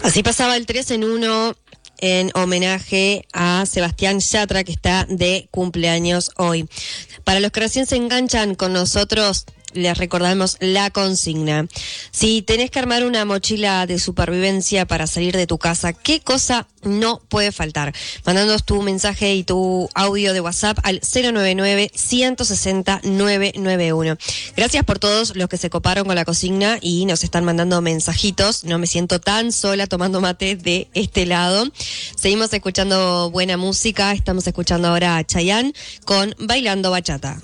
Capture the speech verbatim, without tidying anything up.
Así pasaba el tres en uno en homenaje a Sebastián Yatra, que está de cumpleaños hoy. Para los que recién se enganchan con nosotros, les recordamos la consigna. Si tenés que armar una mochila de supervivencia para salir de tu casa, ¿qué cosa no puede faltar? Mandándonos tu mensaje y tu audio de WhatsApp al cero nueve nueve, uno seis cero, nueve nueve uno. Gracias por todos los que se coparon con la consigna y nos están mandando mensajitos. No me siento tan sola tomando mate de este lado. Seguimos escuchando buena música. Estamos escuchando ahora a Chayanne con Bailando Bachata.